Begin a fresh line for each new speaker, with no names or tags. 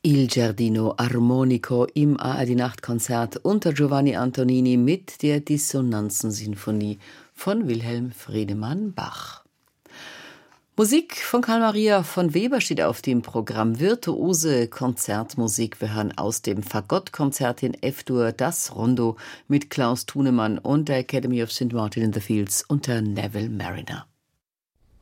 Il Giardino Armonico im ARD-Nachtkonzert unter Giovanni Antonini mit der Dissonanzensinfonie von Wilhelm Friedemann Bach. Musik von Carl Maria von Weber steht auf dem Programm. Virtuose Konzertmusik. Wir hören aus dem Fagottkonzert in F-Dur das Rondo mit Klaus Thunemann und der Academy of St. Martin in the Fields unter Neville Marriner.